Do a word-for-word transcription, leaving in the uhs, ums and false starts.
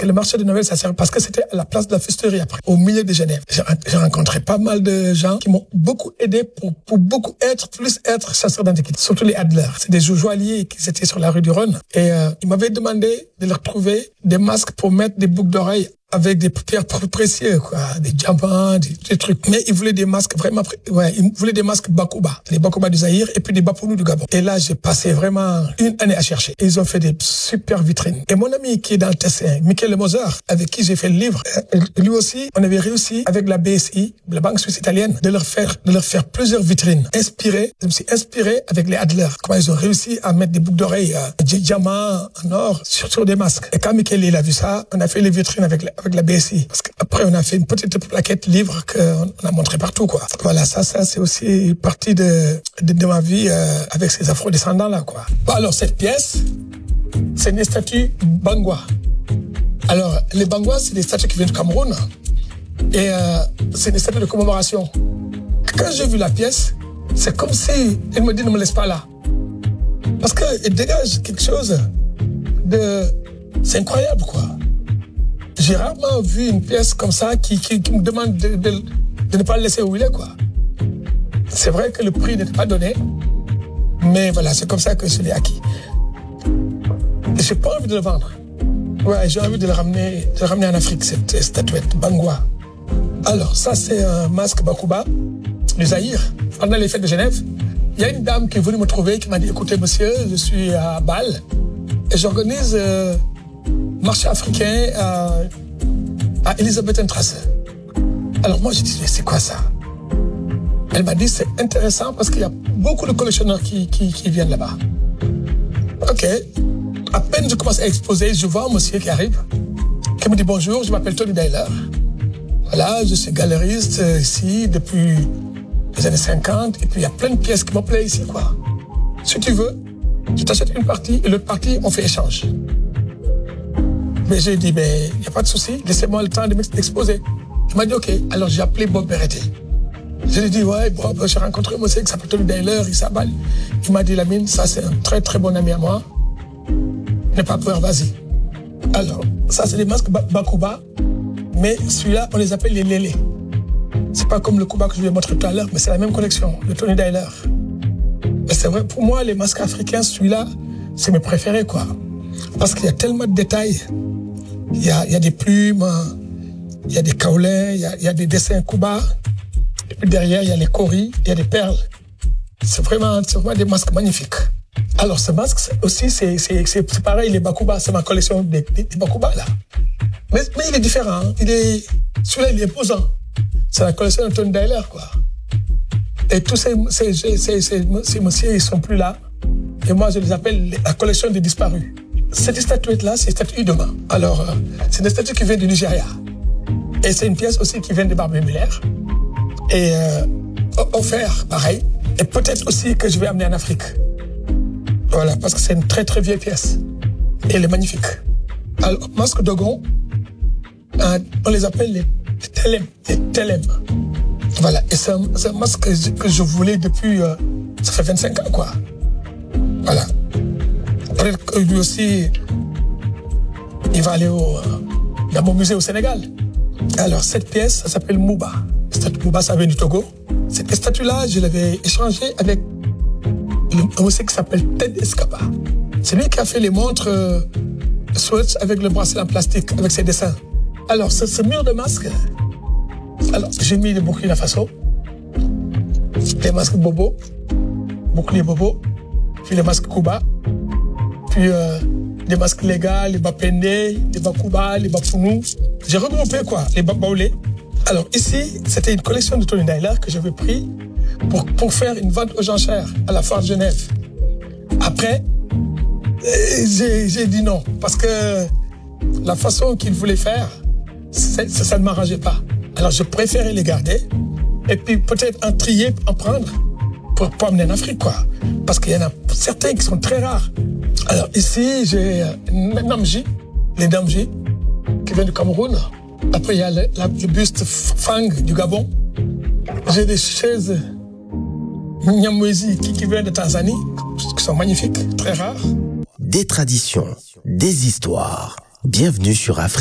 que le marché de Noël, ça sert parce que c'était à la place de la fusterie après, au milieu de Genève. J'ai, j'ai rencontré pas mal de gens qui m'ont beaucoup aidé pour, pour beaucoup être, plus être chasseurs d'antiquités. Surtout les Adler. C'est des joailliers qui étaient sur la rue du Rhône. Et euh, ils m'avaient demandé de leur trouver des masques pour mettre des boucles d'oreilles avec des pierres précieuses, quoi, des diamants, des, des trucs. Mais ils voulaient des masques vraiment, ouais, ils voulaient des masques Bakuba, les Bakuba du Zaïre et puis des Bapounou du Gabon. Et là, j'ai passé vraiment une année à chercher. Et ils ont fait des super vitrines. Et mon ami qui est dans le Tessin, Michel Moser, avec qui j'ai fait le livre, lui aussi, on avait réussi avec la B S I, la Banque Suisse Italienne, de leur faire, de leur faire plusieurs vitrines inspirées. Je me suis inspiré avec les Adler. Comment ils ont réussi à mettre des boucles d'oreilles, euh, des diamants en or sur, sur des masques. Et quand Michel il a vu ça, on a fait les vitrines avec la, avec la B S I. Parce qu'après, on a fait une petite plaquette livre qu'on a montré partout, quoi. Voilà, ça, ça, c'est aussi partie de, de, de ma vie euh, avec ces afro-descendants-là, quoi. Bon, alors, cette pièce, c'est une statue Bangwa. Alors, les Bangwa, c'est des statues qui viennent du Cameroun. Et euh, c'est des statues de commémoration. Quand j'ai vu la pièce, c'est comme si elle me dit ne me laisse pas là. Parce qu'elle dégage quelque chose de... C'est incroyable, quoi. J'ai rarement vu une pièce comme ça qui, qui, qui me demande de, de, de ne pas le laisser où il est, quoi. C'est vrai que le prix n'était pas donné, mais voilà, c'est comme ça que je l'ai acquis. Et j'ai pas envie de le vendre. Ouais, j'ai envie de le ramener, de le ramener en Afrique, cette statuette Bangwa. Alors, ça, c'est un masque Bakuba du Zaïre. Pendant les fêtes de Genève, il y a une dame qui est venue me trouver, qui m'a dit, écoutez, monsieur, je suis à Bâle et j'organise euh, marché africain à, à Elisabethenstrasse. Alors moi, j'ai dit, mais c'est quoi ça? Elle m'a dit, c'est intéressant parce qu'il y a beaucoup de collectionneurs qui, qui, qui viennent là-bas. Ok. À peine je commence à exposer, je vois un monsieur qui arrive, qui me dit bonjour, je m'appelle Tony Dailer. Voilà, je suis galeriste ici depuis les années cinquante, et puis il y a plein de pièces qui me plaisent ici, quoi. Si tu veux, je t'achète une partie et l'autre partie, on fait échange. Mais j'ai dit, mais il n'y a pas de souci, laissez-moi le temps de m'exposer. Il m'a dit, ok. Alors j'ai appelé Bob Beretti. Je lui ai dit, ouais, Bob, j'ai rencontré un monsieur qui s'appelle Tony Dailer, il s'aballe. Il m'a dit, Lamine, ça c'est un très très bon ami à moi. N'aie pas peur, vas-y. Alors, ça c'est des masques Bakuba, mais celui-là, on les appelle les lélés. C'est pas comme le Kuba que je vous ai montré tout à l'heure, mais c'est la même collection, le Tony Dailer. Mais c'est vrai, pour moi, les masques africains, celui-là, c'est mes préférés, quoi. Parce qu'il y a tellement de détails. Il y a, il y a des plumes, il y a des kaolins, il y a, il y a des dessins Kuba. Et puis derrière, il y a les coris, il y a des perles. C'est vraiment, c'est vraiment des masques magnifiques. Alors, ce masque aussi, c'est, c'est, c'est, c'est pareil, les Bakuba, c'est ma collection des, des, des Bakuba, là. Mais, mais il est différent, hein. Il est, celui-là, il est imposant. C'est la collection de Tony Dailer, quoi. Et tous ces, ces, ces, ces, ces, ces messieurs, ils sont plus là. Et moi, je les appelle la collection des disparus. Cette statuette-là, c'est une statue de main. Alors, euh, c'est une statue qui vient du Nigeria. Et c'est une pièce aussi qui vient de Barbé Muller. Et euh, offert, pareil. Et peut-être aussi que je vais amener en Afrique. Voilà, parce que c'est une très très vieille pièce. Et elle est magnifique. Alors, masque Dogon, euh, on les appelle les Telem. Les Telem. Voilà, et c'est un, c'est un masque que je, que je voulais depuis... Euh, ça fait vingt-cinq ans, quoi. Voilà. Peut-être que lui aussi, il va aller au, euh, dans mon musée au Sénégal. Alors, cette pièce, ça s'appelle Mouba. Cette Mouba, ça vient du Togo. Cette statue-là, je l'avais échangée avec un monsieur qui s'appelle Ted Escapa. C'est lui qui a fait les montres euh, Swatch avec le bracelet en plastique, avec ses dessins. Alors, ce, ce mur de masques, alors, j'ai mis les Burkina Faso, les masques Bobo, bouclier Bobo, puis les masques Kuba, puis euh, les masques légaux, les Bapende, les Bakuba, les Bapounou. J'ai regroupé, quoi, les Babaoulé. Alors, ici, c'était une collection de Tony Dailer que j'avais pris pour, pour faire une vente aux enchères à la foire de Genève. Après, j'ai, j'ai dit non, parce que la façon qu'il voulait faire, ça, ça ne m'arrangeait pas. Alors, je préférais les garder et puis peut-être en trier, en prendre pour, pour amener en Afrique, quoi. Parce qu'il y en a certains qui sont très rares. Alors, ici, j'ai Namji, les Namji, qui viennent du Cameroun. Après, il y a le, la, le buste Fang du Gabon. J'ai des chaises Nyamwezi qui, qui viennent de Tanzanie, qui sont magnifiques, très rares. Des traditions, des histoires. Bienvenue sur Afrique.